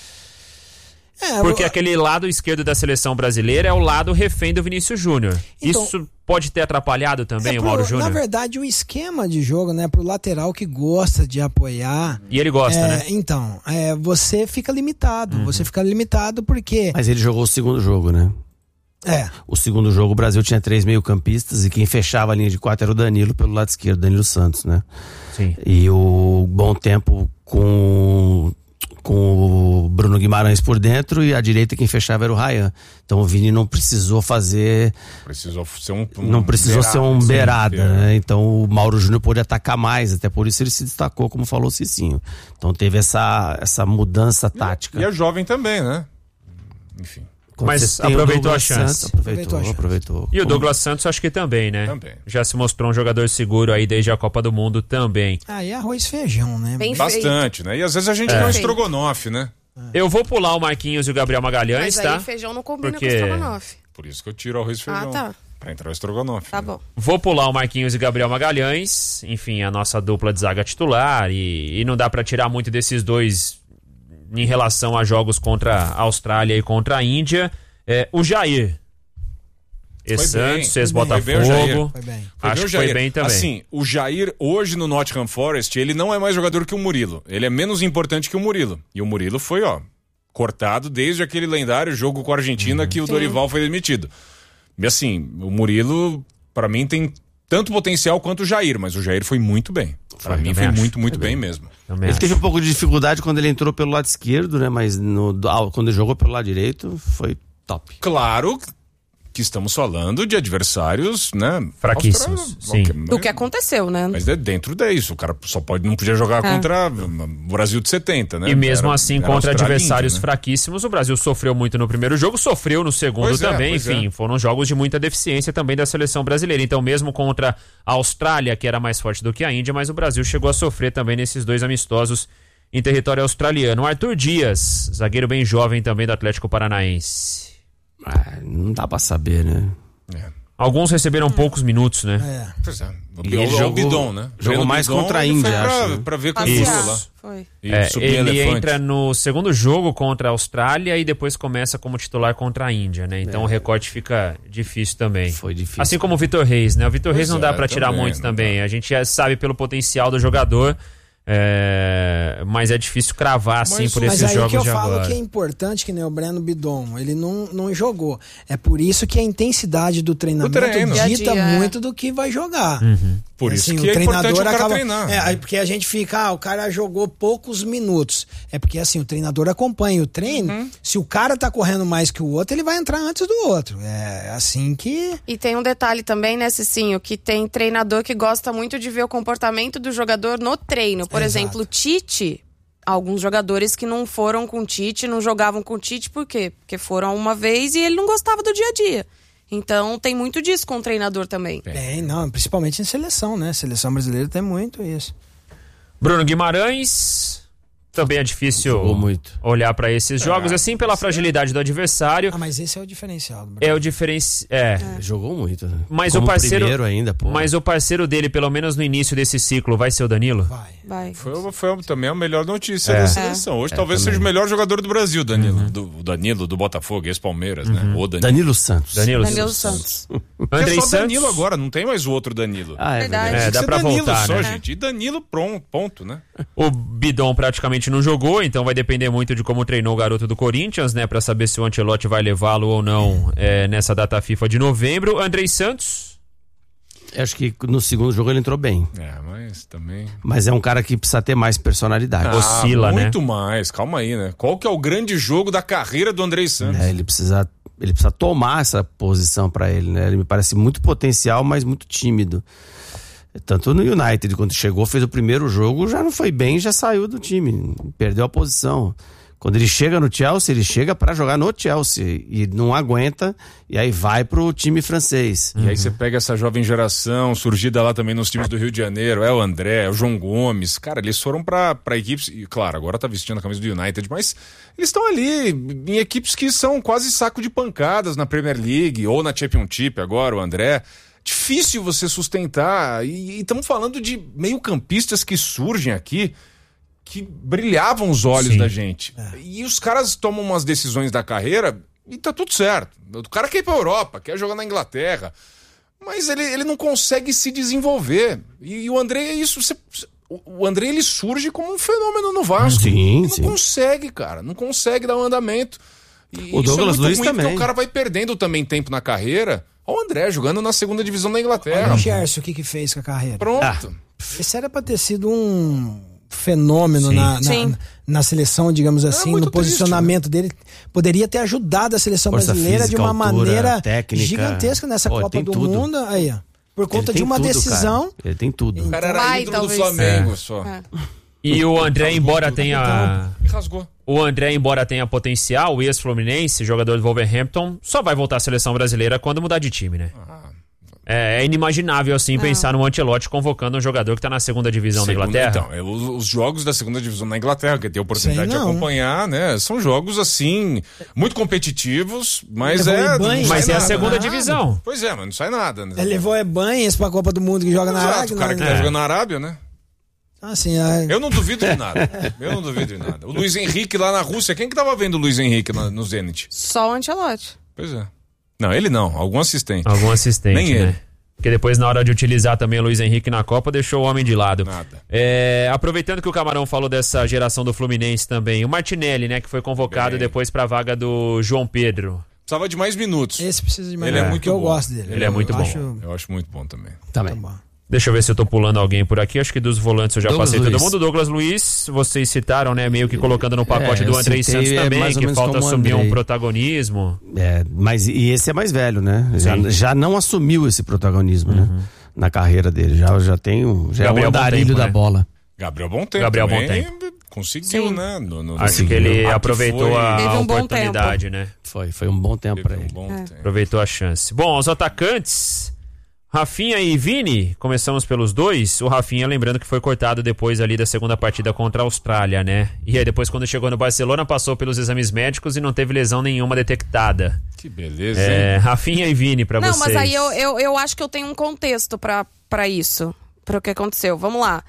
É, Porque o- aquele lado esquerdo da seleção brasileira é o lado refém do Vinícius Júnior. Então- Isso pode ter atrapalhado também é o pro- Mauro Na Júnior? verdade, o esquema de jogo, né, pro lateral que gosta de apoiar. E ele gosta, é, né? Então, é, você fica limitado. Uhum. Você fica limitado porque. Mas ele jogou o segundo jogo, né? É. O segundo jogo, o Brasil tinha três meio-campistas e quem fechava a linha de quatro era o Danilo pelo lado esquerdo, Danilo Santos, né? Sim. E o Bom Tempo com, com o Bruno Guimarães por dentro e à direita quem fechava era o Ryan. Então o Vini não precisou fazer, Precisou ser um, um não precisou ser um sim, beirada, é. né? Então o Mauro Júnior pôde atacar mais, até por isso ele se destacou, como falou o Cicinho. Então teve essa, essa mudança tática. E é jovem também, né? Enfim, Quando Mas você tem o aproveitou Douglas a chance. Santos, aproveitou, Aproveitou a chance. aproveitou. E o Como- Douglas Santos acho que também, né? Também. Já se mostrou um jogador seguro aí desde a Copa do Mundo também. Aí é arroz e feijão, né? Bem bastante, né? E às vezes a gente É. quer um Feito. estrogonofe, né? Eu vou pular o Marquinhos e o Gabriel Magalhães, Mas tá? aí feijão não combina Porque- com estrogonofe. Por isso que eu tiro arroz e feijão. Ah, tá. Pra entrar o Strogonoff. Tá né? bom. Vou pular o Marquinhos e Gabriel Magalhães, enfim, a nossa dupla de zaga titular, e, e não dá pra tirar muito desses dois em relação a jogos contra a Austrália e contra a Índia. É, o Jair. Ex-Santos, ex-Botafogo. Foi bem. Acho que foi bem também. Assim, o Jair, hoje no Nottingham Forest, ele não é mais jogador que o Murilo. Ele é menos importante que o Murilo. E o Murilo foi, ó, cortado desde aquele lendário jogo com a Argentina, uhum, que o Sim. Dorival foi demitido. E assim, o Murilo, pra mim, tem tanto potencial quanto o Jair, mas o Jair foi muito bem. Pra Foi, mim também foi acho. muito, muito Também. bem mesmo. Também Ele acho. teve um pouco de dificuldade quando ele entrou pelo lado esquerdo, né? Mas no, ah, quando ele jogou pelo lado direito, foi top. Claro que estamos falando de adversários, né? Fraquíssimos, australianos. sim. Ok, Do que aconteceu, né? Mas é dentro disso. O cara só pode, não podia jogar É. contra o Brasil de setenta, né? E mesmo Era- assim, era contra Austrália e adversários Índia, né? fraquíssimos, o Brasil sofreu muito no primeiro jogo, sofreu no segundo Pois é, também, pois enfim, é. foram jogos de muita deficiência também da seleção brasileira. Então, mesmo contra a Austrália, que era mais forte do que a Índia, mas o Brasil chegou a sofrer também nesses dois amistosos em território australiano. Arthur Dias, zagueiro bem jovem também do Atlético Paranaense. Ah, não dá pra saber, né? É. Alguns receberam poucos minutos, né? É. Pois é. O, E o, ele o jogou- Bidon, né? jogou Breno mais Bidon, contra a ele foi Índia, pra, acho. pra ver com Passear. lá. Foi. E É, subir ele elefante. entra no segundo jogo contra a Austrália e depois começa como titular contra a Índia, né? Então É. o recorte fica difícil também. Foi difícil. Assim como o Vitor Reis, né? O Vitor Pois Reis não dá é, pra tirar também, muito não também. dá. A gente já sabe pelo potencial do jogador, é, mas é difícil cravar assim Mas por o- esses Mas aí jogos que eu de falo agora. que é importante, que nem o Breno Bidon, ele não, não jogou. É por isso que a intensidade do treinamento Do treino. dita Dia a dia, é. muito do que vai jogar. Uhum. Por isso Assim, que o é importante treinador o cara acaba, treinar. É, aí porque a gente fica, ah, o cara jogou poucos minutos. É porque assim, o treinador acompanha o treino. Uhum. Se o cara tá correndo mais que o outro, ele vai entrar antes do outro. É assim que... E tem um detalhe também, né, Cicinho, que tem treinador que gosta muito de ver o comportamento do jogador no treino. Por Exato. exemplo, o Tite, alguns jogadores que não foram com o Tite, não jogavam com o Tite, por quê? Porque foram uma vez e ele não gostava do dia a dia. Então tem muito disso com o treinador também. Tem, não, principalmente em seleção, né? Seleção brasileira tem muito isso. Bruno Guimarães, também é difícil Jogou muito. olhar pra esses jogos, Ah, assim pela fragilidade do adversário. Ah, mas esse é o diferencial do Brasil. É o diferencial. É. Jogou muito, né? Mas Como o parceiro. primeiro ainda, pô. Mas o parceiro dele, pelo menos no início desse ciclo, vai ser o Danilo? Vai. Vai. Foi, foi também a melhor notícia É. da seleção. Hoje É, talvez também. seja o melhor jogador do Brasil, Danilo. Do, o Danilo, do Botafogo, ex-Palmeiras, né? O Danilo. Danilo Santos. Danilo, Danilo Santos. Andrei é só Santos. Danilo agora, não tem mais o outro Danilo. Ah, é Verdade. verdade. É, Tem dá que ser pra Danilo voltar, só, né? gente. E Danilo, pronto, ponto, né? O Bidon praticamente não jogou, então vai depender muito de como treinou o garoto do Corinthians, né? Pra saber se o Ancelotti vai levá-lo ou não é, nessa data FIFA de novembro. Andrei Santos. Acho que no segundo jogo ele entrou bem. É, mas também... Mas é um cara que precisa ter mais personalidade. Oscila, ah, né? muito mais, calma aí, né? Qual que é o grande jogo da carreira do Andrei Santos? É, ele precisa, ele precisa tomar essa posição pra ele, né? Ele me parece muito potencial, mas muito tímido. Tanto no United, quando chegou, fez o primeiro jogo, já não foi bem, já saiu do time, perdeu a posição. Quando ele chega no Chelsea, ele chega pra jogar no Chelsea e não aguenta, e aí vai pro time francês. E aí você pega essa jovem geração, surgida lá também nos times do Rio de Janeiro, é o André, é o João Gomes. Cara, eles foram pra, pra equipes, e claro, agora tá vestindo a camisa do United, mas eles estão ali em equipes que são quase saco de pancadas na Premier League ou na Championship agora, o André. Difícil você sustentar, e estamos falando de meio-campistas que surgem aqui, que brilhavam os olhos Sim. da gente. E os caras tomam umas decisões da carreira e tá tudo certo. O cara quer ir pra Europa, quer jogar na Inglaterra, mas ele, ele não consegue se desenvolver. E, e o André é isso. Você, o André ele surge como um fenômeno no Vasco. Sim, ele não sim. consegue, cara. Não consegue dar um andamento. E O isso Douglas é muito Luiz ruim, também. porque o cara vai perdendo também tempo na carreira. Olha o André jogando na segunda divisão da Inglaterra. Olha o Gerson, o que que fez com a carreira. Pronto. Esse era pra ter sido um fenômeno Sim. na, na, Sim. na seleção, digamos assim, muito no posicionamento dele. Poderia ter ajudado a seleção Força brasileira física, de uma altura, maneira técnica. gigantesca nessa Pô, Copa tem do tudo. Mundo. Aí, ó. Por conta Ele de tem uma tudo, decisão. cara. Ele tem tudo. O cara era Vai, ídolo do talvez. Flamengo só. É. E o André, embora tenha. E rasgou. O André, embora tenha potencial, o ex-Fluminense, jogador do Wolverhampton, só vai voltar à seleção brasileira quando mudar de time, né? Ah, É, é inimaginável, assim, Não. pensar no Ancelotti convocando um jogador que tá na segunda divisão Segunda, da Inglaterra. Então, é, os, os jogos da segunda divisão na Inglaterra, que eu tenho a oportunidade de Sei não. acompanhar, né? São jogos, assim, muito competitivos, mas Levou é... em banho, não sai Mas é a nada, segunda né? divisão. Pois é, mas não sai nada, né? Ele levou é banhas pra Copa do Mundo que joga na Exato, Arábia. o cara que tá né? jogando na Arábia, né? Assim, é... Eu não duvido de nada. Eu não duvido de nada. O Luiz Henrique lá na Rússia, quem que tava vendo o Luiz Henrique na- no Zenit? Só o Ancelotti. Pois é. Não, ele não, algum assistente. Algum assistente, Nem né? ele. Porque depois, na hora de utilizar também o Luiz Henrique na Copa, deixou o homem de lado. Nada. É, aproveitando que o Camarão falou dessa geração do Fluminense também, o Martinelli, né, que foi convocado Bem. depois pra vaga do João Pedro. Precisava de mais minutos. Esse precisa de mais. Ele é porque muito eu bom. gosto dele. Ele é muito Eu bom. acho- Eu acho muito bom também. Também. Tá bom. Deixa eu ver se eu tô pulando alguém por aqui. Acho que dos volantes eu já Douglas passei todo Luiz. mundo. Douglas Luiz, vocês citaram, né? Meio que colocando no pacote É, do eu Andrei citei, Santos é também, mais ou que menos falta como o assumir um Andrei. protagonismo. É, mas e esse é mais velho, né? Já, Sim. já não assumiu esse protagonismo, né? Na carreira dele. Já, já tem um, já Gabriel é um andarilho Bom Tempo, da né? bola. Gabriel Bom Tempo Gabriel Bom também Tempo. conseguiu, Sim. né? No, no, Acho no- que ele Ah, aproveitou foi- a, Teve a um bom oportunidade, né? Foi, foi um bom tempo Teve pra um ele. bom É. tempo. Aproveitou a chance. Bom, os atacantes, Rafinha e Vini, começamos pelos dois. O Rafinha, lembrando que foi cortado depois ali da segunda partida contra a Austrália, né? E aí depois, quando chegou no Barcelona, passou pelos exames médicos e não teve lesão nenhuma detectada. Que beleza, É, hein? Rafinha e Vini pra Não, vocês. mas aí eu, eu, eu acho que eu tenho um contexto pra, pra isso, pra o que aconteceu. Vamos lá.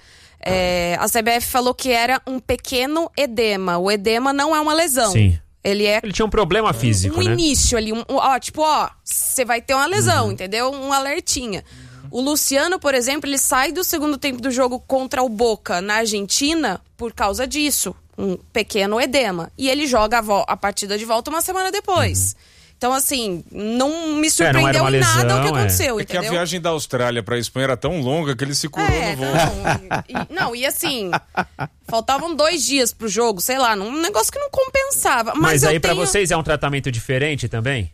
É, a C B F falou que era um pequeno edema. O edema não é uma lesão. Sim. Ele é Ele tinha um problema físico, um né? início ali, um, um- ó, tipo, ó, você vai ter uma lesão, entendeu? Um alertinha. O Luciano, por exemplo, ele sai do segundo tempo do jogo contra o Boca na Argentina por causa disso, um pequeno edema. E ele joga a, vo- a partida de volta uma semana depois. Então, assim, não me surpreendeu uma em nada lesão, o que é. aconteceu, É que a entendeu? viagem da Austrália pra Espanha era tão longa que ele se curou É, no voo. não, e, e- não, e assim, faltavam dois dias pro jogo, sei lá, um negócio que não compensava. Mas, Mas eu aí pra tenho... vocês é um tratamento diferente também?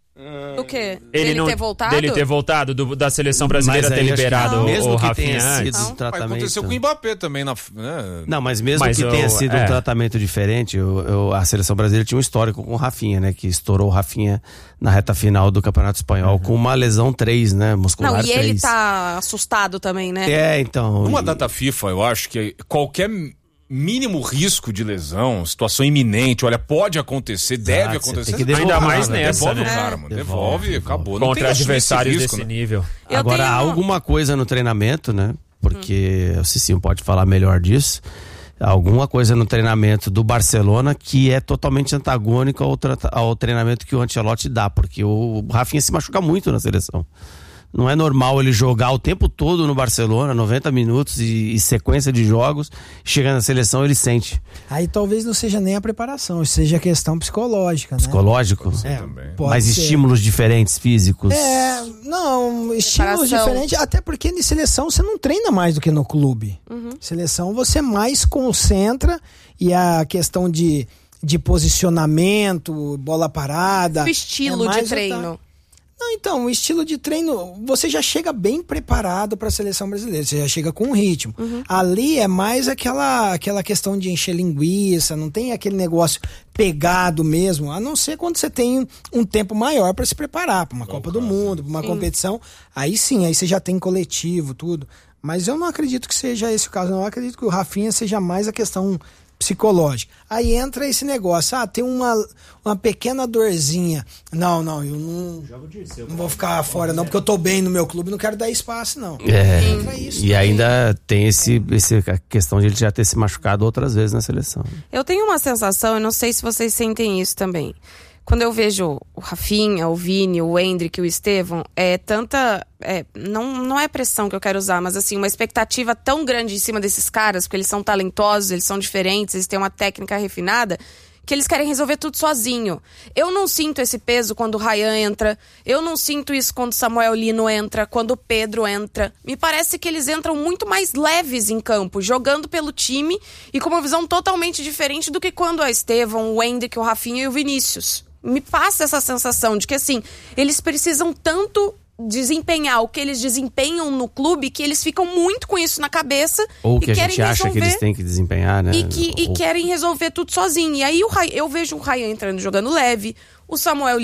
O quê? Ele Dele não, ter voltado? Dele ter voltado, do- da seleção brasileira Mas ter aí acho que liberado o, mesmo o que Rafinha tenha sido antes. um Mas tratamento... aconteceu com o Mbappé também. Na, né? Não, mas mesmo Mas que o- tenha sido é. um tratamento diferente, eu- eu- a seleção brasileira tinha um histórico com o Rafinha, né? Que estourou o Rafinha na reta final do Campeonato Espanhol com uma lesão três, né? Muscular Não, e ele três. tá assustado também, né? É, então... Uma e- data FIFA, eu acho que qualquer mínimo risco de lesão, situação imenente, olha, pode acontecer, deve você acontecer. tem que devolver, Ainda mais né? nessa, Devolve né? o cara, mano. É. Devolve, Devolve, acabou. Não tem Contra que assumir esse adversários risco, desse né? nível. Eu Agora, tenho- há alguma coisa no treinamento, né? Porque o Cicinho pode falar melhor disso. Alguma coisa no treinamento do Barcelona que é totalmente antagônico ao, tra- ao treinamento que o Ancelotti dá, porque o Rafinha se machuca muito na seleção. Não é normal ele jogar o tempo todo no Barcelona, noventa minutos e, e sequência de jogos, chega na seleção ele sente. Aí talvez não seja nem a preparação, seja questão psicológica, né? Psicológico, É, também. pode mas ser. estímulos diferentes físicos. É, não, estímulos Preparação. diferentes, até porque em seleção você não treina mais do que no clube. Seleção você mais concentra e a questão de, de posicionamento, bola parada. O estilo é de mais o treino. ta- Não, então, o estilo de treino, você já chega bem preparado para a seleção brasileira, você já chega com um ritmo. Ali é mais aquela, aquela questão de encher linguiça, não tem aquele negócio pegado mesmo, a não ser quando você tem um tempo maior para se preparar para uma Copa do Mundo, para uma competição. Aí sim, aí você já tem coletivo, tudo. Mas eu não acredito que seja esse o caso, não. Eu acredito que o Rafinha seja mais a questão psicológica. Aí entra esse negócio, ah, tem uma, uma pequena dorzinha. Não, não, eu não, não vou ficar fora não, porque eu tô bem no meu clube, não quero dar espaço não. É, Entra isso e também. ainda tem esse, esse, a questão de ele já ter se machucado outras vezes na seleção. Eu tenho uma sensação, eu não sei se vocês sentem isso também. Quando eu vejo o Rafinha, o Vini, o Endrick, o Estevão, é tanta... É, não, não é pressão que eu quero usar, mas assim, uma expectativa tão grande em cima desses caras, porque eles são talentosos, eles são diferentes, eles têm uma técnica refinada, que eles querem resolver tudo sozinho. Eu não sinto esse peso quando o Ryan entra, eu não sinto isso quando o Samuel Lino entra, quando o Pedro entra. Me parece que eles entram muito mais leves em campo, jogando pelo time e com uma visão totalmente diferente do que quando o Estevão, o Endrick, o Rafinha e o Vinícius. Me passa essa sensação de que, assim, eles precisam tanto desempenhar o que eles desempenham no clube que eles ficam muito com isso na cabeça Ou e que a querem gente acha resolver. que eles têm que desempenhar, né? E, que, e Ou- querem resolver tudo sozinho. E aí o Ray- eu vejo o Ryan entrando jogando leve, o Samuel Lino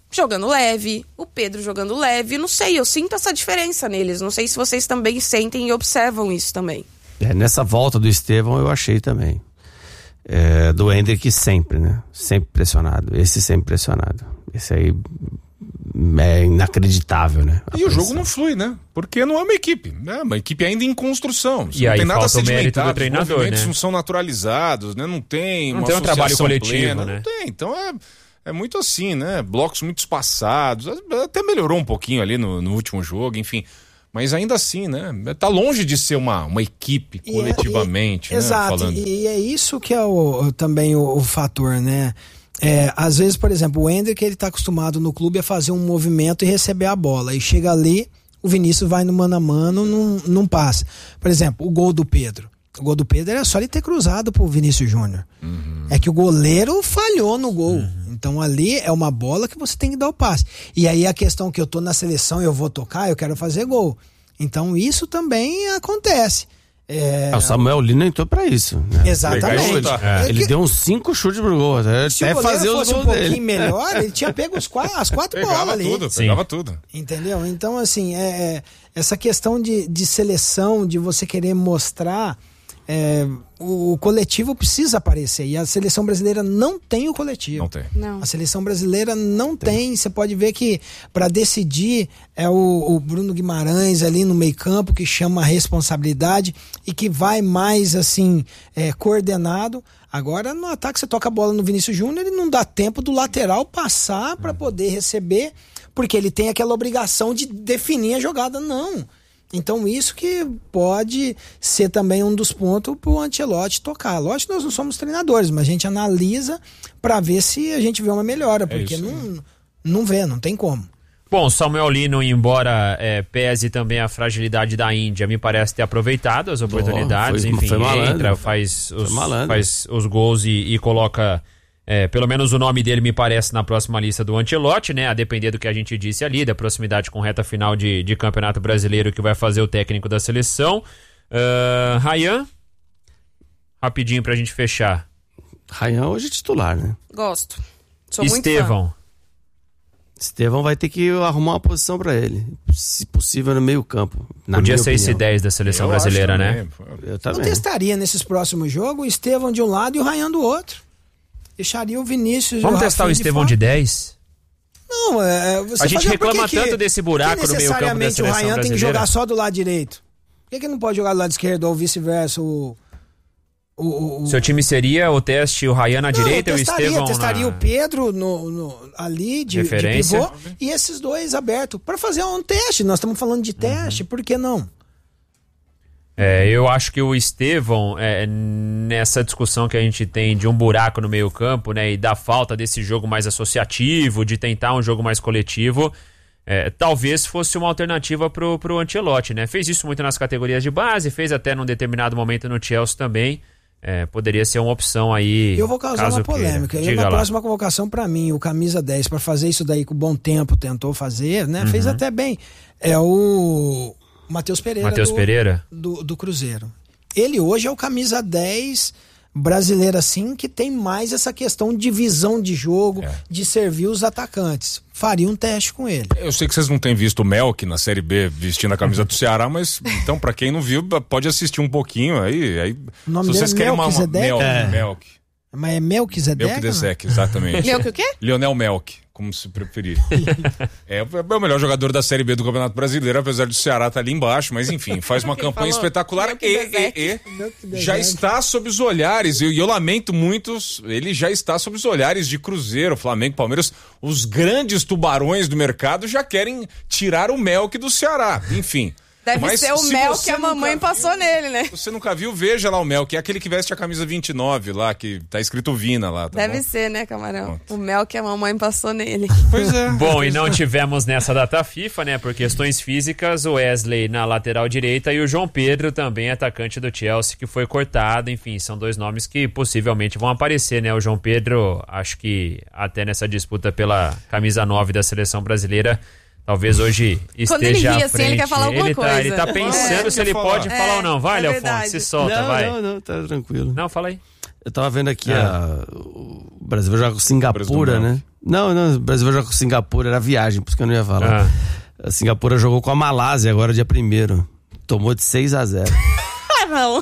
jogando leve, o Pedro jogando leve, não sei, eu sinto essa diferença neles, não sei se vocês também sentem e observam isso também. É, nessa volta do Estevão eu achei também. É, do Hendrick sempre, né? Sempre pressionado. Esse sempre pressionado. Esse aí é inacreditável, né? A e pressão. O jogo não flui, né? Porque não é uma equipe. É uma equipe ainda em construção. Você e não aí tem nada falta o mérito do treinador, os movimentos né? não são naturalizados, né? Não tem não uma tem um trabalho coletivo, plena, né? Não tem. Então é, é muito assim, né? Blocos muito espaçados. Até melhorou um pouquinho ali no, no último jogo, enfim. Mas ainda assim, né? Tá longe de ser uma, uma equipe coletivamente, e, e, né? Exato, Falando. E é isso que é o, também o, o fator, né? É, às vezes, por exemplo, o Hendrick, ele tá acostumado no clube a fazer um movimento e receber a bola. E chega ali, o Vinícius vai no mano a mano, não, não passa. Por exemplo, o gol do Pedro. O gol do Pedro era só ele ter cruzado pro Vinícius Júnior. Uhum. É que o goleiro falhou no gol. Uhum. Então ali é uma bola que você tem que dar o passe. E aí a questão que eu tô na seleção, eu vou tocar, eu quero fazer gol. Então isso também acontece. É... Ah, o Samuel Lino entrou pra isso, né? Exatamente. É. Ele que... deu uns cinco chutes pro gol, até se o fazer fosse os um pouquinho dele. melhor, ele tinha pego os quatro, as quatro pegava bolas ali. Tudo, pegava tudo. Entendeu? Então, assim, é, é, essa questão de, de seleção, de você querer mostrar, é, o, o coletivo precisa aparecer. E a seleção brasileira não tem o coletivo. Não tem. Não. A seleção brasileira não tem. Você pode ver que para decidir é o, o Bruno Guimarães ali no meio campo que chama a responsabilidade e que vai mais assim é, coordenado. Agora no ataque você toca a bola no Vinícius Júnior, ele não dá tempo do lateral passar para poder receber, porque ele tem aquela obrigação de definir a jogada. Não. Então isso que pode ser também um dos pontos para o Ancelotti tocar. Lógico que nós não somos treinadores, mas a gente analisa para ver se a gente vê uma melhora, porque é isso, não, né? não vê, não tem como. Bom, Samuel Lino, embora é, pese também a fragilidade da Índia, me parece ter aproveitado as oportunidades, oh, foi, enfim, foi malandro, entra, faz os, faz os gols e, e coloca... É, pelo menos o nome dele me parece na próxima lista do Ancelotti, né? A depender do que a gente disse ali, da proximidade com reta final de, de Campeonato Brasileiro que vai fazer o técnico da seleção. Uh, Rayan, rapidinho pra gente fechar. Rayan hoje é titular, né? Gosto. Sou Estevão. muito fã. Estevão vai ter que arrumar uma posição pra ele. Se possível no meio campo. Podia ser esse dez da seleção eu brasileira, né? Eu também. Eu testaria nesses próximos jogos o Estevão de um lado e o Rayan do outro. Deixaria o Vinícius. Vamos testar o Estevão de, de dez? Não, é. Você a gente reclama que tanto que, desse buraco no meio campo da seleção necessariamente o Rayan brasileira? Tem que jogar só do lado direito. Por que, que não pode jogar do lado esquerdo ou vice-versa? O, o, o, Seu time seria o teste, o Rayan na não, direita e o Estevão Eu testaria na... o Pedro no, no, ali de, de pivô e esses dois abertos para fazer um teste. Nós estamos falando de teste, uhum. Por que não? É, eu acho que o Estevão, é, nessa discussão que a gente tem de um buraco no meio campo, né, e da falta desse jogo mais associativo, de tentar um jogo mais coletivo, é, talvez fosse uma alternativa pro, pro Ancelotti, né? Fez isso muito nas categorias de base, fez até num determinado momento no Chelsea também. É, poderia ser uma opção aí. Eu vou causar uma polêmica. Eu, na lá. próxima convocação, para mim, o camisa dez, para fazer isso daí com bom tempo, tentou fazer, né? Uhum. Fez até bem. É o Matheus Pereira, Matheus do, Pereira? Do, do Cruzeiro. Ele hoje é o camisa dez brasileiro, assim, que tem mais essa questão de visão de jogo, é. de servir os atacantes. Faria um teste com ele. Eu sei que vocês não têm visto o Melk na Série B vestindo a camisa do Ceará, mas então, pra quem não viu, pode assistir um pouquinho aí. aí o nome se dele vocês é querem uma, uma Melk? É. Melk. Mas é Melquisedeque? Melquisedeque, exatamente. Melk o quê? Lionel Melk, como se preferir. é, é o melhor jogador da Série B do Campeonato Brasileiro, apesar do Ceará estar ali embaixo, mas enfim, faz uma campanha falou? espetacular e, e, e já está sob os olhares, e eu, eu lamento muito, ele já está sob os olhares de Cruzeiro, Flamengo, Palmeiras, os grandes tubarões do mercado já querem tirar o Melk do Ceará, enfim. Deve Mas ser o Mel que a mamãe passou viu, nele, né? Você nunca viu? Veja lá o Mel, que é aquele que veste a camisa vinte e nove lá, que tá escrito Vina lá. Tá Deve bom? ser, né, Camarão? Pronto. O Mel que a mamãe passou nele. Pois é. Bom, e não tivemos nessa data FIFA, né? Por questões físicas, o Wesley na lateral direita e o João Pedro, também atacante do Chelsea, que foi cortado. Enfim, são dois nomes que possivelmente vão aparecer, né? O João Pedro, acho que até nessa disputa pela camisa nove da seleção brasileira, talvez hoje esteja Quando ele ri, à assim, frente. ele quer falar alguma ele coisa. Tá, ele tá pensando é, se ele falar. pode é, falar ou não. Vai, é Léo Fonte, verdade. se solta, não, vai. Não, não, tá tranquilo. Não, fala aí. Eu tava vendo aqui, é. a, o Brasil vai jogar com Singapura, né? Não, não, o Brasil vai jogar com Singapura, era viagem, por isso que eu não ia falar. Ah. A Singapura jogou com a Malásia agora, dia primeiro. Tomou de seis a zero. Ah, não.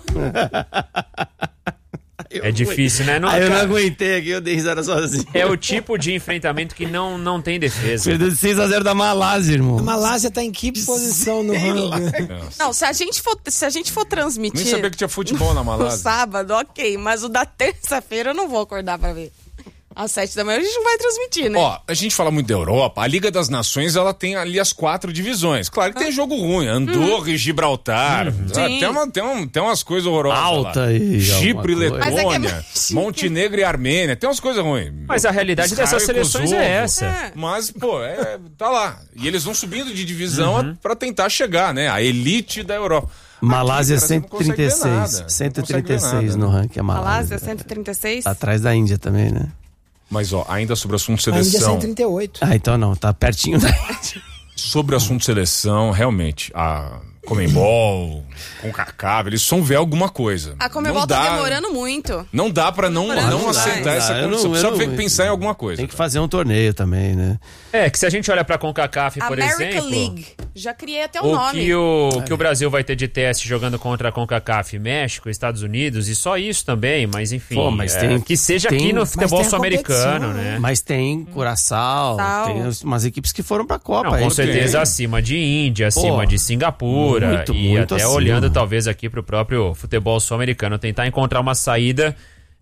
É difícil, né? Não, Aí eu não aguentei aqui, eu dei risada sozinho. É o tipo de enfrentamento que não, não tem defesa. Perdeu de seis a zero da Malásia, irmão. A Malásia tá em que posição no ranking? Não, se a gente for, se a gente for transmitir... Nem sabia que tinha futebol na Malásia. No sábado, ok, mas o da terça-feira eu não vou acordar pra ver. Às sete da manhã a gente não vai transmitir, né? Ó, a gente fala muito da Europa, a Liga das Nações, ela tem ali as quatro divisões. Claro que ah. tem jogo ruim, Andorra uhum. e Gibraltar. Uhum. Ah, tem, uma, tem, um, tem umas coisas horrorosas Alta lá. Aí, Chipre e Letônia, é é Montenegro e Armênia, tem umas coisas ruins. Mas a realidade Israel dessas seleções é essa. É. Mas, pô, é, tá lá. E eles vão subindo de divisão uhum. pra tentar chegar, né? A elite da Europa. Malásia Aqui, cento e trinta e seis. cento e trinta e seis no ranking, a Malásia. Malásia cento e trinta e seis? Atrás da Índia também, né? Mas, ó, ainda sobre o assunto seleção... A Índia é cento e trinta e oito. Ah, então não, tá pertinho da Índia. Sobre o assunto seleção, realmente, a Comembol, CONCACAF, eles vão ver alguma coisa. A Comembol tá demorando muito. Não dá pra não, não aceitar essa condição. Precisa ver, pensar em alguma coisa. Tem que fazer um torneio também, né? É, que se a gente olha pra CONCACAF, por America exemplo... League. Já criei até o, o nome. Que o, o que o Brasil vai ter de teste jogando contra a CONCACAF, México, Estados Unidos, e só isso também, mas enfim... Pô, mas é, tem, que seja tem, aqui no futebol sul-americano, né? Mas tem Curaçao, Tal. tem umas equipes que foram pra Copa. Não, com aí. certeza acima de Índia, acima Pô, de Singapura, muito, e muito até acima. Olhando talvez aqui pro próprio futebol sul-americano, tentar encontrar uma saída...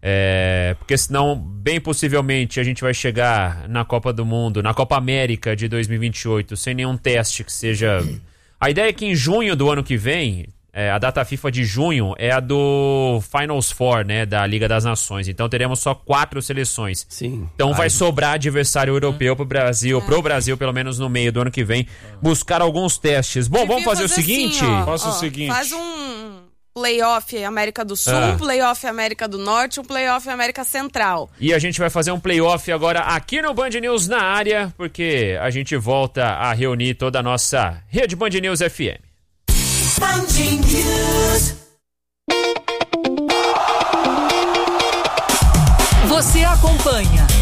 É, porque senão, bem possivelmente, a gente vai chegar na Copa do Mundo, na Copa América de dois mil e vinte e oito, sem nenhum teste que seja... A ideia é que em junho do ano que vem, é, a data FIFA de junho é a do Finals Four, né, da Liga das Nações. Então teremos só quatro seleções. Sim. Então Ai. vai sobrar adversário europeu pro Brasil, pro Brasil, pelo menos no meio do ano que vem, buscar alguns testes. Bom, vamos fazer, fazer o seguinte? Assim, ó, Faça ó, o seguinte. Faz um... playoff América do Sul, ah. um playoff América do Norte, um playoff América Central. E a gente vai fazer um playoff agora aqui no Band News na área, porque a gente volta a reunir toda a nossa rede Band News F M. Band News. Você acompanha